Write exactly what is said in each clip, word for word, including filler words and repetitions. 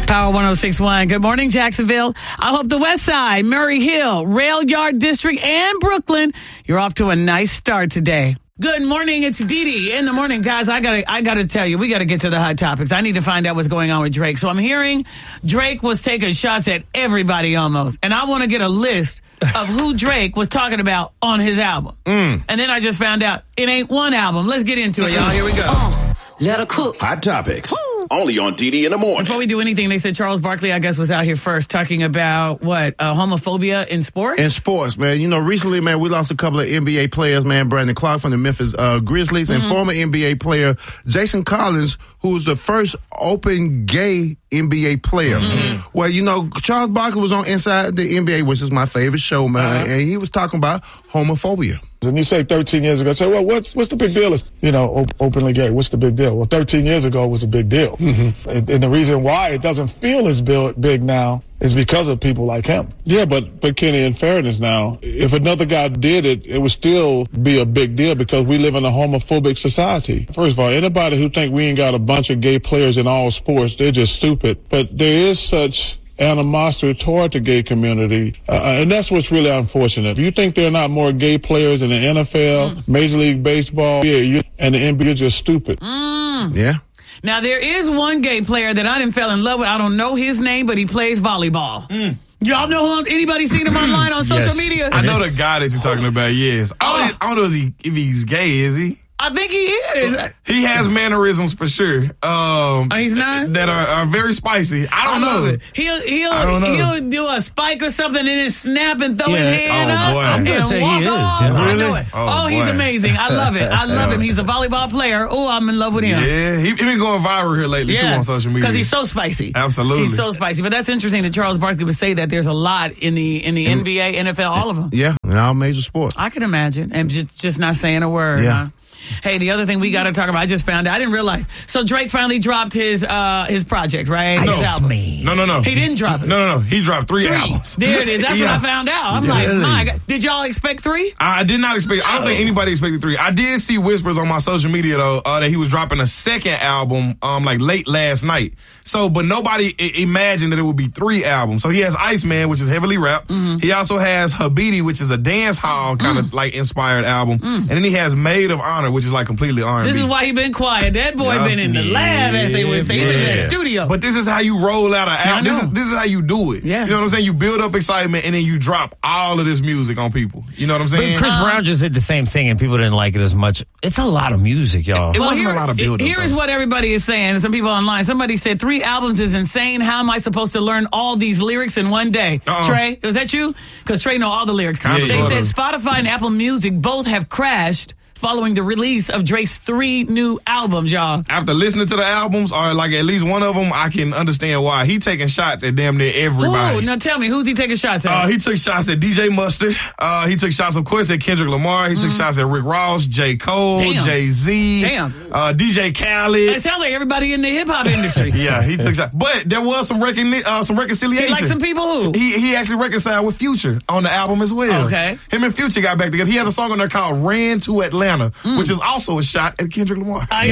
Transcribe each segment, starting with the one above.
Power one oh six point one. Good morning, Jacksonville. I hope the West Side, Murray Hill, Rail Yard District, and Brooklyn, you're off to a nice start today. Good morning. It's Dee Dee in the morning, guys. I gotta, I gotta tell you, we gotta get to the hot topics. I need to find out what's going on with Drake. So I'm hearing Drake was taking shots at everybody almost, and I want to get a list of who Drake was talking about on his album. Mm. And then I just found out it ain't one album. Let's get into it, y'all. Here we go. Uh, let her cook. Hot topics. Woo. Only on Dee Dee in the morning. Before we do anything, they said Charles Barkley, I guess, was out here first talking about, what, uh, homophobia in sports? In sports, man. You know, recently, man, we lost a couple of N B A players, man. Brandon Clark from the Memphis uh, Grizzlies mm-hmm. and former N B A player Jason Collins, who was the first open gay N B A player. Mm-hmm. Well, you know, Charles Barkley was on Inside the N B A, which is my favorite show, man, uh-huh. and he was talking about homophobia. And you say thirteen years ago, I say, well, what's what's the big deal? You know, op- openly gay. What's the big deal? Well, thirteen years ago was a big deal. Mm-hmm. And, and the reason why it doesn't feel as big now is because of people like him. Yeah, but, but Kenny, in fairness now, if another guy did it, it would still be a big deal because we live in a homophobic society. First of all, anybody who think we ain't got a bunch of gay players in all sports, they're just stupid. But there is such animosity toward the gay community, uh, and that's what's really unfortunate. If you think there are not more gay players in the N F L, mm. Major League Baseball, yeah, you, and the N B A, you're just stupid. Mm. Yeah. Now, there is one gay player that I didn't fell in love with. I don't know his name, but he plays volleyball. Mm. Y'all know him? Anybody seen him online on social yes. media? I know the guy that you're talking about, yes. I don't, I don't know if, he, if he's gay, is he? I think he is. He has mannerisms for sure. Um, oh, he's not? That are, are very spicy. I don't I know. It. He'll he'll I don't know. he'll do a spike or something and then snap and throw yeah. his hand oh, up boy. and I'm say walk he off. Is. Yeah. I Really? know it. Oh, oh he's boy. amazing. I love it. I love him. He's a volleyball player. Oh, I'm in love with him. Yeah, he, he been going viral here lately yeah. too on social media because he's so spicy. Absolutely, he's so spicy. But that's interesting that Charles Barkley would say that there's a lot in the in the in, N B A, N F L, all of them. Yeah, in all major sports. I can imagine, and just just not saying a word. Yeah. Huh? Hey, the other thing we got to talk about, I just found out, I didn't realize. So Drake finally dropped his uh, his project, right? No. His album. no, no, no. He didn't drop it. No, no, no. He dropped three, three. albums. There it is. That's yeah. what I found out. I'm really? like, my God. Did y'all expect three? I did not expect, I don't think anybody expected three. I did see whispers on my social media, though, uh, that he was dropping a second album um, like late last night. So, but nobody I- imagined that it would be three albums. So he has Iceman, which is heavily rap. Mm-hmm. He also has Habiti, which is a dance hall kind of mm. like inspired album. Mm. And then he has Maid of Honor, which is like completely R and B. This is why he been quiet. That boy yeah. been in the lab, as they would say, yeah. in the studio. But this is how you roll out an album. This is this is how you do it. Yeah. You know what I'm saying? You build up excitement and then you drop all of this music on people. You know what I'm saying? But Chris um, Brown just did the same thing and people didn't like it as much. It's a lot of music, y'all. It well, wasn't here, a lot of build up. Here is what everybody is saying. Some people online. Somebody said three albums is insane. How am I supposed to learn all these lyrics in one day? Uh-uh. Trey, was that you? Because Trey know all the lyrics. Kinda they said of. Spotify and Apple Music both have crashed following the release of Drake's three new albums, y'all. After listening to the albums, or like at least one of them, I can understand why. He taking shots at damn near everybody. Ooh, now tell me, who's he taking shots at? Uh, he took shots at D J Mustard. Uh, he took shots, of course, at Kendrick Lamar. He mm. took shots at Rick Ross, J. Cole, Damn. Jay-Z, Damn. Uh, D J Khaled. It sounds like everybody in the hip-hop industry. Yeah, he took shots. But there was some, recon- uh, some reconciliation. He like some people who? He, he actually reconciled with Future on the album as well. Okay. Him and Future got back together. He has a song on there called Ran to Atlanta, mm. which is also a shot at Kendrick Lamar. I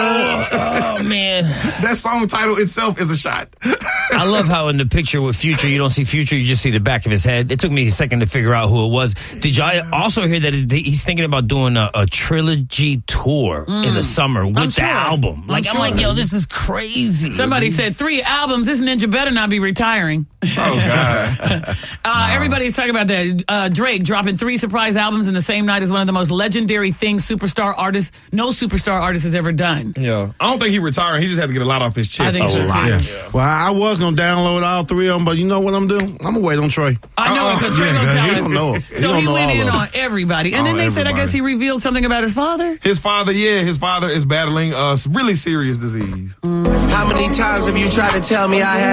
know. Oh, man. That song title itself is a shot. I love how in the picture with Future, you don't see Future, you just see the back of his head. It took me a second to figure out who it was. Did y'all also hear that he's thinking about doing a, a trilogy tour mm. in the summer with I'm the sure. album? Like, I'm, I'm sure. like, yo, this is crazy. Somebody said three albums. This ninja better not be retiring. Oh, God. uh, no. Everybody's talking about that. Uh, Drake dropping three surprise albums in the same night is one of the most legendary things superstar artists, no superstar artist has ever done. Yeah. I don't think he retiring. He just had to get a lot off his chest. I think so, lot. too. Yeah. Yeah. Well, I was going to download all three of them, but you know what I'm doing? I'm going to wait on Trey. I know, because Trey yeah, don't tell he us. don't know. He So don't he know went all in of on everybody. And On then they said, I everybody. guess he revealed something about his father. His father, yeah, his father is battling a really serious disease. How many times have you tried to tell me I had